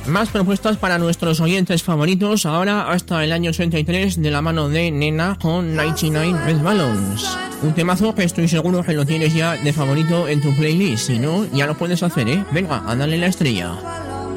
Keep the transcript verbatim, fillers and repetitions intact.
Más propuestas para nuestros oyentes favoritos, ahora hasta el año ochenta y tres, de la mano de Nena con noventa y nueve Red Balloons. Un temazo que estoy seguro que lo tienes ya de favorito en tu playlist, si no, ya lo puedes hacer, ¿eh? Venga, a darle la estrella.